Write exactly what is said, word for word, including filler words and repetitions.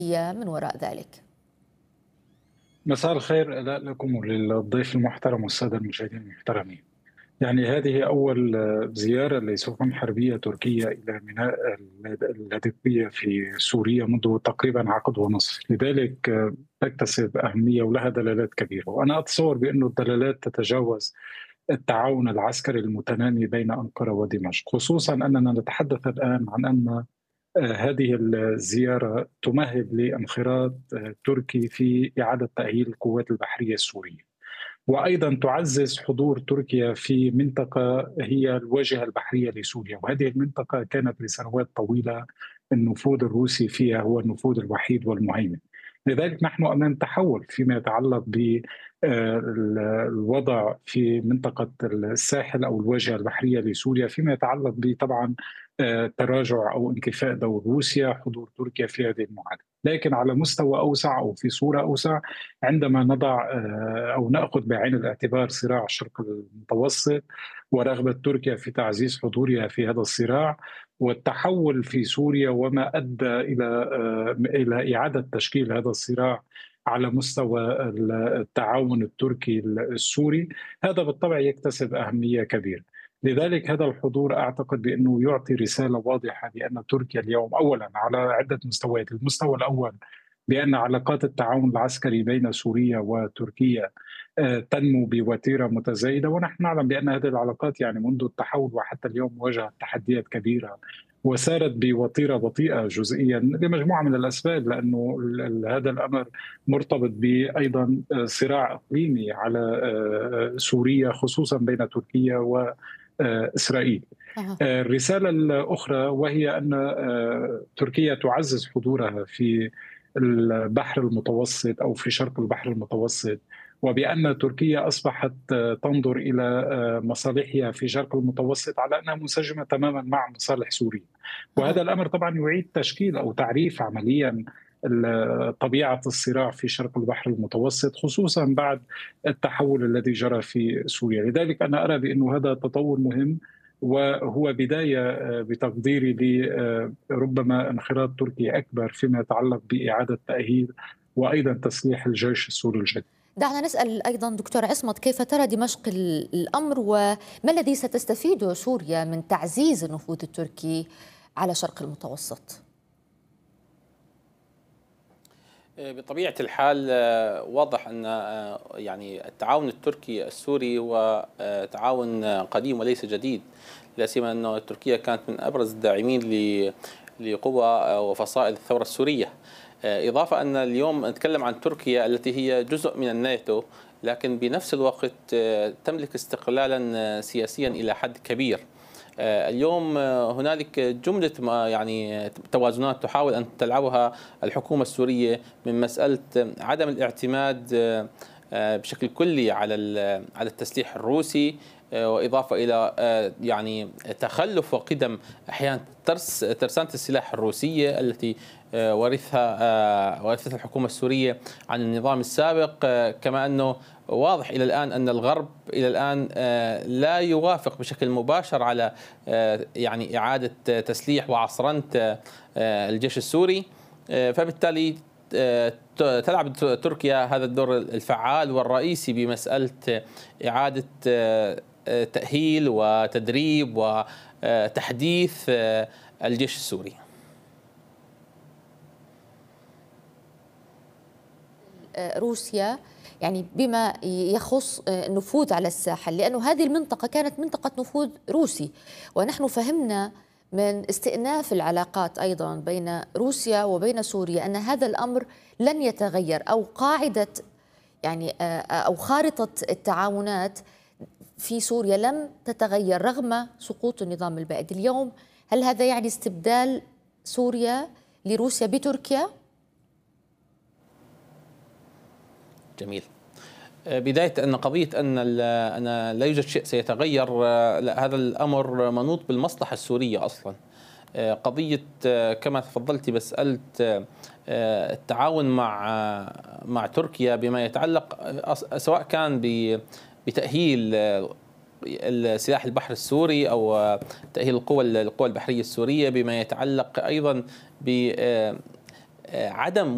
هي من وراء ذلك؟ مساء الخير لكم وللضيف المحترم والسادة المشاهدين المحترمين. يعني هذه أول زيارة لسفن حربية تركية إلى ميناء اللاذقية في سوريا منذ تقريبا عقد ونصف، لذلك تكتسب أهمية ولها دلالات كبيرة، وأنا أتصور بأن الدلالات تتجاوز التعاون العسكري المتنامي بين أنقرة ودمشق، خصوصا أننا نتحدث الآن عن أن آه، هذه الزيارة تمهد لانخراط آه، تركي في إعادة تأهيل القوات البحرية السورية، وأيضا تعزز حضور تركيا في منطقة هي الواجهة البحرية لسوريا، وهذه المنطقة كانت لسنوات طويلة النفوذ الروسي فيها هو النفوذ الوحيد والمهيمن. لذلك نحن أمام تحول فيما يتعلق بالوضع في منطقة الساحل أو الواجهة البحرية لسوريا، فيما يتعلق بطبعا آه، تراجع أو انكفاء دور روسيا، حضور تركيا في هذه المعادلة. لكن على مستوى أوسع أو في صورة أوسع، عندما نضع آه، أو نأخذ بعين الاعتبار صراع الشرق المتوسط ورغبة تركيا في تعزيز حضورها في هذا الصراع والتحول في سوريا وما أدى إلى آه، إلى إعادة تشكيل هذا الصراع على مستوى التعاون التركي السوري، هذا بالطبع يكتسب أهمية كبيرة. لذلك هذا الحضور أعتقد بأنه يعطي رسالة واضحة بأن تركيا اليوم أولا على عدة مستويات. المستوى الأول بأن علاقات التعاون العسكري بين سوريا وتركيا آه، تنمو بوتيرة متزايدة، ونحن نعلم بأن هذه العلاقات يعني منذ التحول وحتى اليوم واجهت تحديات كبيرة وسارت بوتيرة بطيئة جزئيا لمجموعة من الأسباب، لأنه ال- ال- هذا الأمر مرتبط بأيضا آه، صراع إقليمي على آه، سوريا، خصوصا بين تركيا وإسرائيل. أها. الرسالة الأخرى وهي أن آه، تركيا تعزز حضورها في البحر المتوسط أو في شرق البحر المتوسط، وبأن تركيا أصبحت آه، تنظر إلى آه، مصالحها في شرق المتوسط على أنها منسجمة تماما مع مصالح سوريا. أها. وهذا الأمر طبعا يعيد تشكيل أو تعريف عمليا ال- طبيعة الصراع في شرق البحر المتوسط، خصوصا بعد التحول الذي جرى في سوريا. لذلك أنا أرى بأنه هذا تطور مهم، وهو بداية آه، بتقديري لربما انخراط تركي أكبر فيما يتعلق بإعادة تأهيل وأيضا تسليح الجيش السوري الجديد. دعنا نسأل أيضا دكتور عصمت، كيف ترى دمشق ال- الأمر، وما الذي ستستفيده سوريا من تعزيز النفوذ التركي على شرق المتوسط؟ بطبيعة الحال آه، واضح أن آه، يعني التعاون التركي السوري هو آه، تعاون آه، قديم وليس جديد، لا سيما أن تركيا كانت من أبرز الداعمين ل- لقوى آه، وفصائل الثورة السورية. آه، إضافة أن اليوم نتكلم عن تركيا التي هي جزء من الناتو، لكن بنفس الوقت آه، تملك استقلالا آه، سياسيا إلى حد كبير. آه، اليوم آه، هنالك جملة ما يعني توازنات تحاول أن تلعبها الحكومة السورية، من مسألة عدم الاعتماد آه، آه، بشكل كلي على على التسليح الروسي، آه، وإضافة إلى آه، يعني تخلف وقدم أحيانا ترس ترسانة السلاح الروسية التي آه، ورثها آه، ورثتها الحكومة السورية عن النظام السابق. آه، كما أنه واضح إلى الآن أن الغرب إلى الآن آه، لا يوافق بشكل مباشر على آه، يعني إعادة تسليح وعصرنة آه، الجيش السوري. آه، فبالتالي آه، تلعب تركيا هذا الدور الفعال والرئيسي بمسألة إعادة آه، آه، تأهيل وتدريب وتحديث آه، الجيش السوري. آه، روسيا، يعني بما يخص آه، النفوذ على الساحل، لأنه هذه المنطقة كانت منطقة نفوذ روسي، ونحن فهمنا من استئناف العلاقات أيضا بين روسيا وبين سوريا أن هذا الأمر لن يتغير، أو قاعدة يعني آه، آه، أو خارطة التعاونات في سوريا لم تتغير رغم سقوط النظام البائد اليوم. هل هذا يعني استبدال سوريا لروسيا بتركيا؟ جميل. بداية أن قضية أن أن لا يوجد شيء سيتغير، لا، هذا الأمر منوط بالمصلحة السورية أصلا. قضية كما تفضلت مسألة التعاون مع مع تركيا بما يتعلق سواء كان بتأهيل السلاح البحر السوري أو تأهيل القوى القوى البحرية السورية، بما يتعلق أيضا بعدم